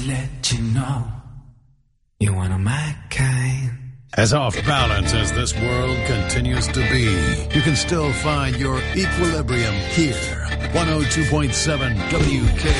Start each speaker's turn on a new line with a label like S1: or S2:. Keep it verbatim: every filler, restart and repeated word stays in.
S1: let you know you're one of my kind.
S2: As off balance as this world continues to be, you can still find your equilibrium here. one oh two point seven W K